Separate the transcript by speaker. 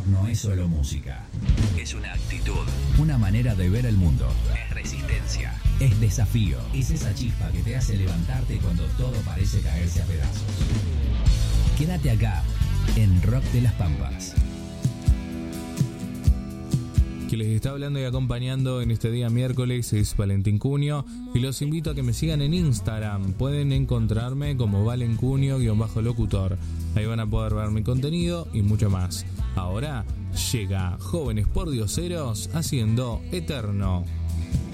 Speaker 1: no es solo música. Es una actitud, una manera de ver el mundo. Es resistencia, es desafío. Es esa chispa que te hace levantarte cuando todo parece caerse a pedazos. Quédate acá, en Rock de las Pampas.
Speaker 2: Que les está hablando y acompañando en este día miércoles es Valentín Cunio y los invito a que me sigan en Instagram. Pueden encontrarme como valencunio_locutor. Ahí van a poder ver mi contenido y mucho más. Ahora llega Jóvenes por Dioseros haciendo Eterno.